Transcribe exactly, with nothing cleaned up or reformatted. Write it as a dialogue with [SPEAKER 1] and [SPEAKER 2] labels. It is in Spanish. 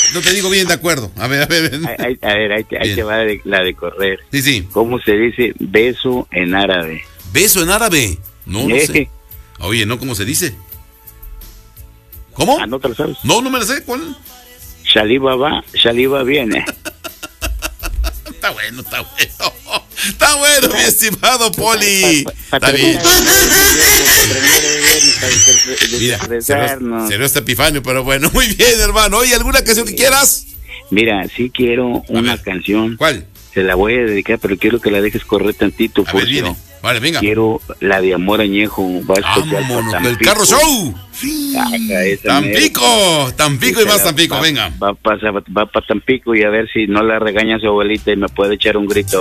[SPEAKER 1] no te digo bien de acuerdo. A ver, a ver.
[SPEAKER 2] Ahí, a ver, ahí, ahí te va de, la de correr.
[SPEAKER 1] Sí, sí.
[SPEAKER 2] ¿Cómo se dice beso en árabe?
[SPEAKER 1] ¿Beso en árabe? No, no
[SPEAKER 2] ¿Eh?
[SPEAKER 1] sé. Oye, ¿no? ¿Cómo se dice? ¿Cómo?
[SPEAKER 2] Ah, ¿no te lo sabes?
[SPEAKER 1] No, no me lo sé. ¿Cuál?
[SPEAKER 2] Shaliba va, Shaliba viene.
[SPEAKER 1] Está bueno, está bueno. Está bueno, mi estimado Poli.
[SPEAKER 2] Pa, pa, pa,
[SPEAKER 1] está bien. Mira,
[SPEAKER 2] Mira,
[SPEAKER 1] se ve este Epifanio, pero bueno, muy bien, hermano. Oye, ¿alguna canción que quieras?
[SPEAKER 2] Mira, sí quiero una
[SPEAKER 1] ver.
[SPEAKER 2] canción.
[SPEAKER 1] ¿Cuál?
[SPEAKER 2] Se la voy a dedicar, pero quiero que la dejes correr tantito.
[SPEAKER 1] A ver, viene. Vale, venga.
[SPEAKER 2] Quiero la de Amor Añejo. Va especial
[SPEAKER 1] Vámonos,
[SPEAKER 2] para
[SPEAKER 1] del Carro Show.
[SPEAKER 2] Ajá, esa
[SPEAKER 1] Tampico, Tampico y
[SPEAKER 2] esa
[SPEAKER 1] más
[SPEAKER 2] la-
[SPEAKER 1] Tampico,
[SPEAKER 2] va,
[SPEAKER 1] venga.
[SPEAKER 2] Va para va pa Tampico y a ver si no la regaña su abuelita y me puede echar un grito.